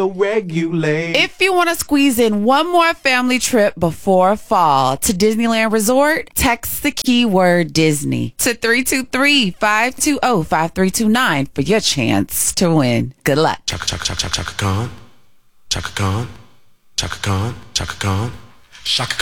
Regulate. If you want to squeeze in one more family trip before fall to Disneyland Resort, text the keyword Disney to 323-520-5329 for your chance to win. Good luck. Chaka chaka chaka chaka Khan. Chaka Khan. Chaka Khan. Chaka Khan. Chaka